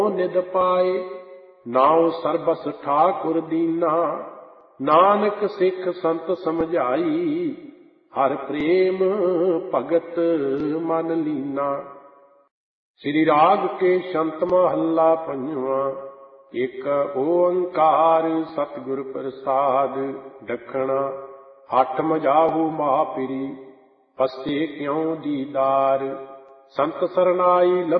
ਨਿਦ ਪਾਏ। ਨਾਉ ਸਰਬਸ ਠਾਕੁਰ ਦੀਨਾ, ਨਾਨਕ ਸਿੱਖ ਸੰਤ ਸਮਝਾਈ। ਹਰ ਪ੍ਰੇਮ ਭਗਤ ਮਨ ਲੀਨਾ। ਸ੍ਰੀ ਰਾਗ ਕੇ ਸ਼ੰਤ ਮਹੱਲਾ ਪੰਜਵਾਂ। ਇੱਕ ਓੰਕਾਰ ਸਤਿਗੁਰ ਪ੍ਰਸਾਦ। ਦੱਖਣਾ ਹੱਠ ਮਜਾਹੂ ਮਹਾਪਿਰੀ, ਪਸੇ ਕਿਉ ਦੀਦਾਰ। ਸੰਤ ਸਰਨਾਈ